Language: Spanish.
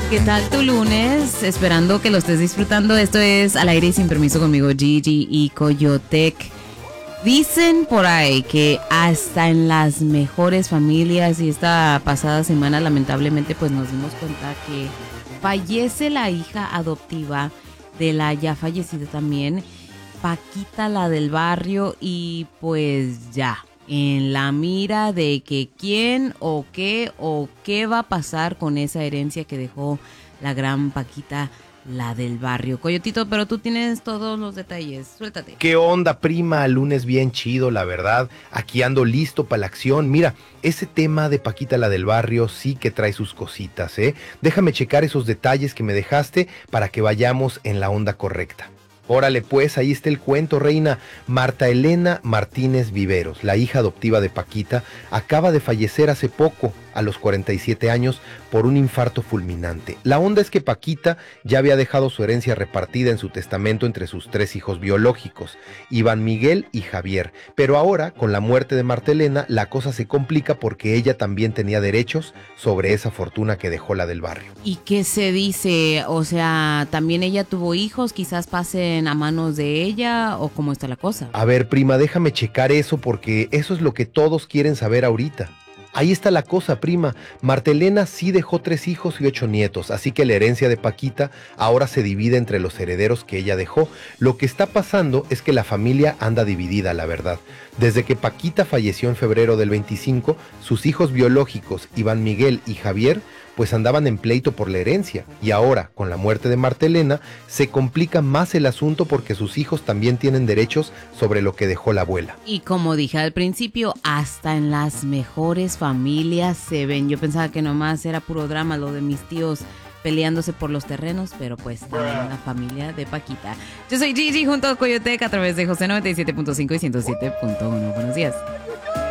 ¿Qué tal tu lunes? Esperando que lo estés disfrutando. Esto es Al Aire y Sin Permiso conmigo, Gigi y Coyotec. Dicen por ahí que hasta en las mejores familias, y esta pasada semana lamentablemente pues nos dimos cuenta que fallece la hija adoptiva de la ya fallecida también, Paquita, la del barrio, y pues ya, en la mira de que quién o qué va a pasar con esa herencia que dejó la gran Paquita, la del barrio. Coyotito, pero tú tienes todos los detalles, suéltate. ¿Qué onda, prima? Lunes bien chido, la verdad. Aquí ando listo para la acción. Mira, ese tema de Paquita, la del barrio, sí que trae sus cositas, ¿eh? Déjame checar esos detalles que me dejaste para que vayamos en la onda correcta. Órale pues, ahí está el cuento, reina. Marta Elena Martínez Viveros, la hija adoptiva de Paquita, acaba de fallecer hace poco, a los 47 años, por un infarto fulminante. La onda es que Paquita ya había dejado su herencia repartida en su testamento entre sus 3 hijos biológicos, Iván Miguel y Javier. Pero ahora, con la muerte de Marta Elena, la cosa se complica porque ella también tenía derechos sobre esa fortuna que dejó la del barrio. ¿Y qué se dice? O sea, ¿también ella tuvo hijos? ¿Quizás pasen a manos de ella? ¿O cómo está la cosa? A ver, prima, déjame checar eso porque eso es lo que todos quieren saber ahorita. Ahí está la cosa, prima. Marta Elena sí dejó 3 hijos y 8 nietos, así que la herencia de Paquita ahora se divide entre los herederos que ella dejó. Lo que está pasando es que la familia anda dividida, la verdad. Desde que Paquita falleció en febrero del 25, sus hijos biológicos, Iván Miguel y Javier, pues andaban en pleito por la herencia. Y ahora, con la muerte de Marta Elena, se complica más el asunto porque sus hijos también tienen derechos sobre lo que dejó la abuela. Y como dije al principio, hasta en las mejores familias se ven. Yo pensaba que nomás era puro drama lo de mis tíos peleándose por los terrenos, pero pues también la familia de Paquita. Yo soy Gigi junto a Coyotec a través de José 97.5 y 107.1. Buenos días.